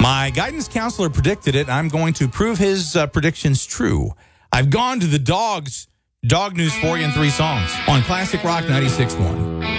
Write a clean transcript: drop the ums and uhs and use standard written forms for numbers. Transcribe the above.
My guidance counselor predicted it. I'm going to prove his predictions true. I've gone to the Dogs. Dog news for you in 3 songs on Classic Rock 96.1.